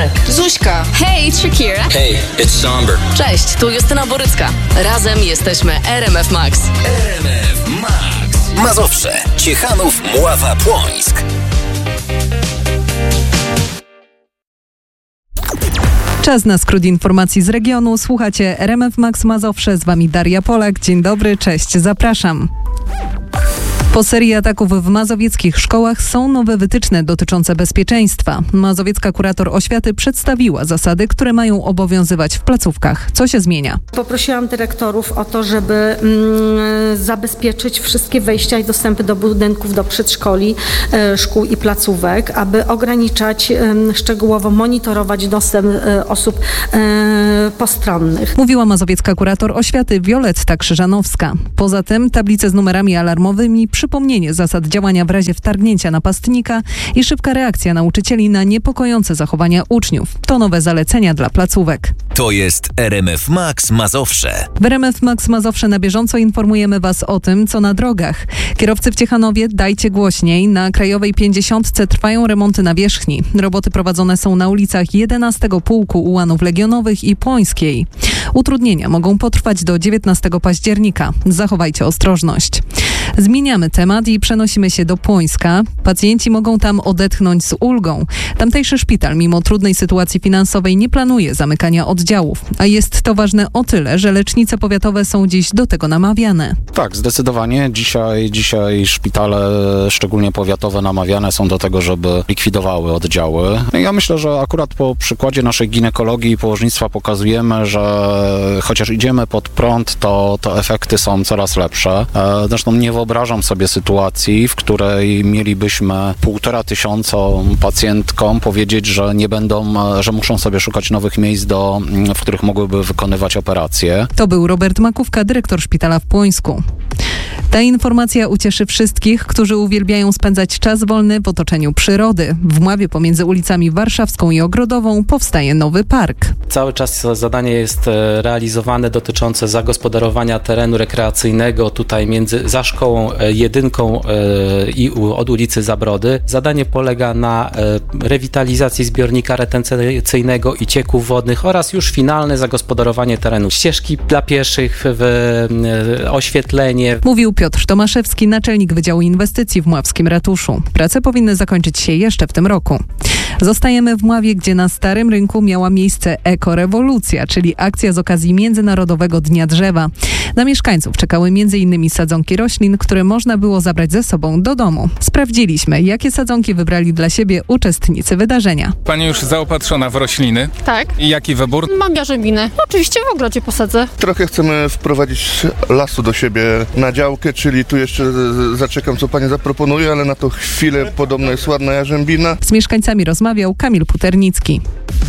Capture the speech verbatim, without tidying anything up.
Marek, Zuśka, hej, it's Shakira. Hey, it's Somber. Cześć, tu Justyna Borycka. Razem jesteśmy R M F Max. R M F Max. Mazowsze, Ciechanów, Mława, Płońsk. Czas na skrót informacji z regionu. Słuchacie R M F Max Mazowsze. Z wami Daria Polak. Dzień dobry, cześć, zapraszam. Po serii ataków w mazowieckich szkołach są nowe wytyczne dotyczące bezpieczeństwa. Mazowiecka kurator oświaty przedstawiła zasady, które mają obowiązywać w placówkach. Co się zmienia? Poprosiłam dyrektorów o to, żeby mm, zabezpieczyć wszystkie wejścia i dostępy do budynków, do przedszkoli, e, szkół i placówek, aby ograniczać, e, szczegółowo monitorować dostęp e, osób e, postronnych. Mówiła mazowiecka kurator oświaty Wioletta Krzyżanowska. Poza tym tablice z numerami alarmowymi, przypomnienie zasad działania w razie wtargnięcia napastnika i szybka reakcja nauczycieli na niepokojące zachowania uczniów. To nowe zalecenia dla placówek. To jest R M F Max Mazowsze. W R M F Max Mazowsze na bieżąco informujemy Was o tym, co na drogach. Kierowcy w Ciechanowie, dajcie głośniej. Na Krajowej pięćdziesiątce trwają remonty nawierzchni. Roboty prowadzone są na ulicach jedenastego Pułku Ułanów Legionowych i Płońskiej. Utrudnienia mogą potrwać do dziewiętnastego października. Zachowajcie ostrożność. Zmieniamy temat i przenosimy się do Płońska. Pacjenci mogą tam odetchnąć z ulgą. Tamtejszy szpital, mimo trudnej sytuacji finansowej, nie planuje zamykania oddziałów. A jest to ważne o tyle, że lecznice powiatowe są dziś do tego namawiane. Tak, zdecydowanie. Dzisiaj, dzisiaj szpitale, szczególnie powiatowe, namawiane są do tego, żeby likwidowały oddziały. Ja myślę, że akurat po przykładzie naszej ginekologii i położnictwa pokazujemy, że chociaż idziemy pod prąd, to, to efekty są coraz lepsze. Zresztą nie wyobrażam sobie sytuacji, w której mielibyśmy półtora tysiąca pacjentkom powiedzieć, że nie będą, że muszą sobie szukać nowych miejsc, do, w których mogłyby wykonywać operacje. To był Robert Makówka, dyrektor szpitala w Płońsku. Ta informacja ucieszy wszystkich, którzy uwielbiają spędzać czas wolny w otoczeniu przyrody. W Mławie pomiędzy ulicami Warszawską i Ogrodową powstaje nowy park. Cały czas zadanie jest realizowane dotyczące zagospodarowania terenu rekreacyjnego tutaj między za szkołą jedynką i od ulicy Zabrody. Zadanie polega na rewitalizacji zbiornika retencyjnego i cieków wodnych oraz już finalne zagospodarowanie terenu. Ścieżki dla pieszych, oświetlenie. Mówił Piotr Tomaszewski, naczelnik Wydziału Inwestycji w Mławskim Ratuszu. Prace powinny zakończyć się jeszcze w tym roku. Zostajemy w Mławie, gdzie na Starym Rynku miała miejsce ekorewolucja, czyli akcja z okazji Międzynarodowego Dnia Drzewa. Na mieszkańców czekały między innymi sadzonki roślin, które można było zabrać ze sobą do domu. Sprawdziliśmy, jakie sadzonki wybrali dla siebie uczestnicy wydarzenia. Pani już zaopatrzona w rośliny? Tak. I jaki wybór? Mam jarzębinę. Oczywiście w ogrodzie posadzę. Trochę chcemy wprowadzić lasu do siebie na działkę, czyli tu jeszcze zaczekam, co pani zaproponuje, ale na tą chwilę podobno jest ładna jarzębina. Z mieszkańcami rozmawiał Kamil Puternicki.